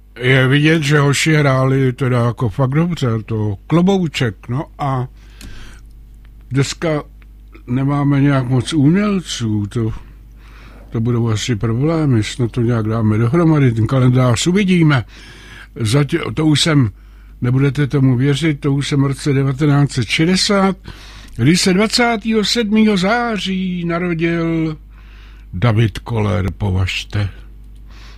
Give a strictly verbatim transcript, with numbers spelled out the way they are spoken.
je vidět, že hoši hráli teda jako fakt dobře, to klobouček, no a dneska nemáme nějak moc umělců, to, to budou asi problémy, snad to nějak dáme dohromady, ten kalendář uvidíme. Zatím, to už jsem, nebudete tomu věřit, to už jsem v roce devatenáct set šedesát, kdy se dvacátého sedmého září narodil David Koller, považte.